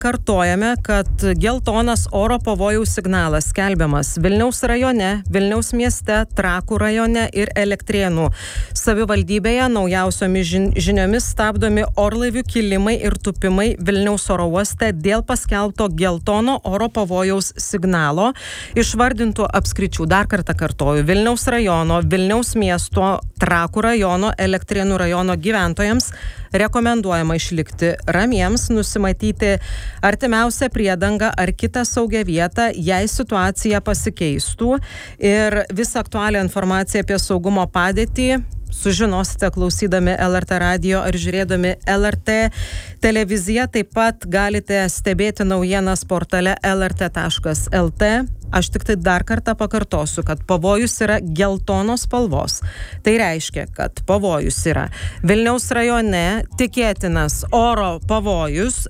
kartojame, kad geltonas oro pavojaus signalas skelbiamas Vilniaus rajone, Vilniaus mieste, Trakų rajone ir Elektrėnų savivaldybėje. Naujausiomis žiniomis stabdomi orlaivių kilimai ir tupimai Vilniaus oro uoste dėl paskelbto geltono oro pavojaus signalo. Išvardintų apskričių, dar kartą kartoju, Vilniaus rajono, Vilniaus miesto, Trakų rajono, Elektrėnų rajono gyventojams rekomenduojama išlikti ramiems, nusimatyti artimiausią priedangą ar kitą saugią vietą, jei situacija pasikeistų. Ir visą aktualią informaciją apie saugumo padėtį sužinosite klausydami LRT radijo ar žiūrėdami LRT televiziją. Taip pat galite stebėti naujienas portale lrt.lt. Aš tik tai dar kartą pakartosiu, kad pavojus yra geltonos spalvos. Tai reiškia, kad pavojus yra Vilniaus rajone, tikėtinas oro pavojus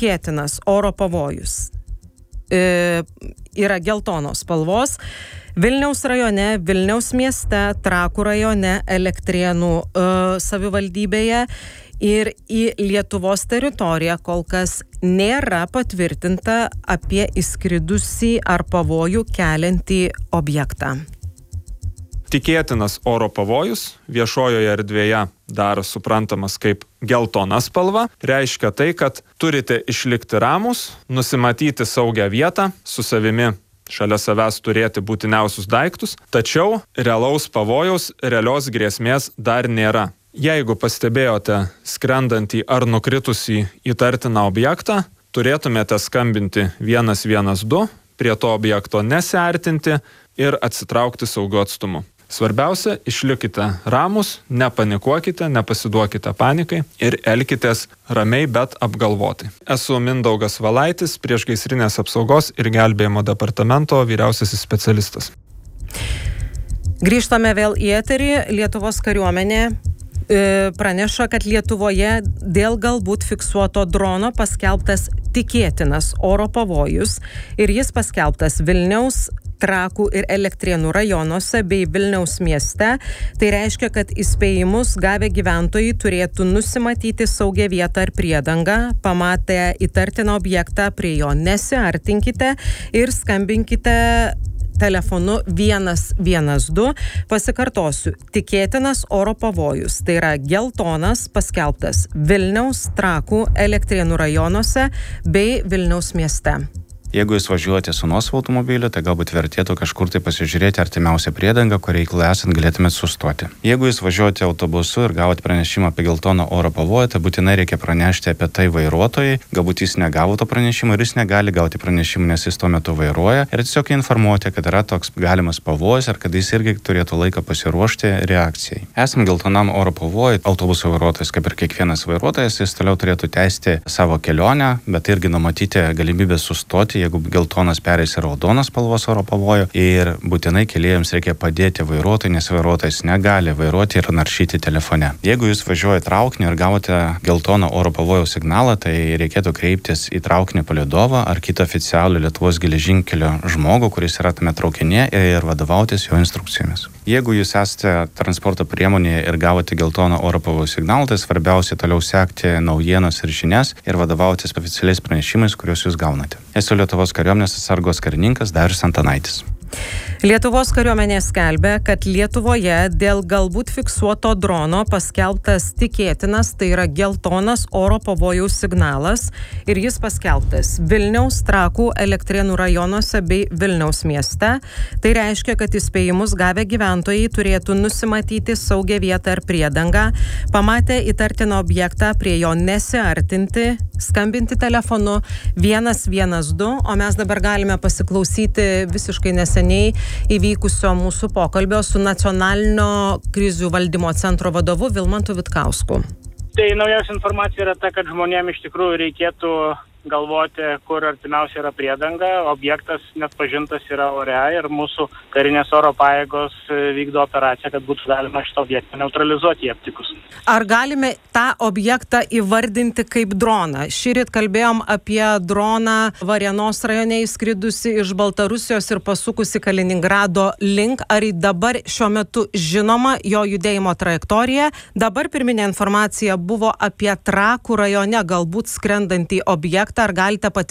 yra geltonos spalvos. Vilniaus rajone, Vilniaus mieste, Trakų rajone, Elektrėnų savivaldybėje ir į Lietuvos teritoriją kol kas nėra patvirtinta apie įskridusį ar pavojų keliantį objektą. Tikėtinas oro pavojus viešojoje erdvėje dar suprantamas kaip geltona spalva. Reiškia tai, kad turite išlikti ramūs, nusimatyti saugią vietą, su savimi šalia savęs turėti būtiniausius daiktus, tačiau realaus pavojaus, realios grėsmės dar nėra. Jeigu pastebėjote skrendantį ar nukritusį įtartiną objektą, turėtumėte skambinti 112, prie to objekto nesiartinti ir atsitraukti saugiu atstumu. Svarbiausia, išlikite ramūs, nepanikuokite, nepasiduokite panikai ir elkitės ramiai, bet apgalvotai. Esu Mindaugas Valaitis, priešgaisrinės apsaugos ir gelbėjimo departamento vyriausiasis specialistas. Grįžtame vėl į eterį. Lietuvos kariuomenė praneša, kad Lietuvoje dėl galbūt fiksuoto drono paskelbtas tikėtinas oro pavojus ir jis paskelbtas Vilniaus, Trakų ir Elektrėnų rajonuose bei Vilniaus mieste. Tai reiškia, kad įspėjimus gavę gyventojai turėtų nusimatyti saugią vietą ar priedangą, pamatę įtartiną objektą, prie jo nesiartinkite ir skambinkite telefonu 112. Pasikartosiu, tikėtinas oro pavojus, tai yra geltonas, paskelbtas Vilniaus, Trakų, Elektrėnų rajonuose bei Vilniaus mieste. Jeigu jūs važiuojate su nuosavu automobiliu, tai galbūt vertėtų kažkur tai pasižiūrėti artimiausią priedangą, kur reikalui esant galėtumėte sustoti. Jeigu jūs važiuojate autobusu ir gavote pranešimą apie geltoną oro pavojų, tai būtinai reikia pranešti apie tai vairuotojai. Galbūt jis negavo to pranešimo ir jis negali gauti pranešimų, nes jis tuo metu vairuoja. Ir tiesiog informuoti, kad yra toks galimas pavojus ir kad jis irgi turėtų laiką pasiruošti reakcijai. Esant geltonam oro pavojui, autobuso vairuotojas, kaip ir kiekvienas vairuotojas, jis toliau turėtų tęsti savo kelionę, bet irgi numatyti galimybę sustoti, jeigu geltonas pereis į raudonos spalvos oro pavojų, ir būtinai keleiviams reikia padėti vairuotojui, nes vairuotojas negali vairuoti ir naršyti telefone. Jeigu jūs važiuojate traukiniu ir gavote geltono oro pavojaus signalą, tai reikėtų kreiptis į traukinio palydovą ar kitą oficialų Lietuvos geležinkelio žmogų, kuris yra tame traukinyje, ir vadovautis jo instrukcijomis. Jeigu jūs esate transporto priemonėje ir gavote geltono oro pavojaus signalą, tai svarbiausia toliau sekti naujienas ir žinias ir vadovautis oficialiais pranešimais, kuriuos jūs gaunate. Esu Lietuvos kariuomenės atsargos karininkas Darius Antanaitis. Lietuvos kariuomenė skelbia, kad Lietuvoje dėl galbūt fiksuoto drono paskelbtas tikėtinas, tai yra geltonas oro pavojaus signalas, ir jis paskelbtas Vilniaus, Trakų, Elektrėnų rajonuose bei Vilniaus mieste. Tai reiškia, kad įspėjimus gavę gyventojai turėtų nusimatyti saugią vietą ar priedangą, pamatę įtartiną objektą, prie jo nesiartinti, skambinti telefonu 112, o mes dabar galime pasiklausyti visiškai neseniai įvykusio mūsų pokalbio su Nacionalinio krizių valdymo centro vadovu Vilmantu Vitkausku. Tai naujausia informacija yra ta, kad žmonėms iš tikrųjų reikėtų galvoti, kur artimiausia yra priedanga. Objektas net pažintas yra ore ir mūsų karinės oro pajėgos vykdo operaciją, kad būtų galima šitą objektą neutralizuoti jį aptikus. Ar galime tą objektą įvardinti kaip droną? Šįryt kalbėjom apie droną Varėnos rajone įskridusi iš Baltarusijos ir pasukusi Kaliningrado link. Ar dabar šiuo metu žinoma jo judėjimo trajektorija? Dabar pirminė informacija buvo apie Trakų rajone galbūt skrendantį objektą, objektą, ar galite patvirtinti,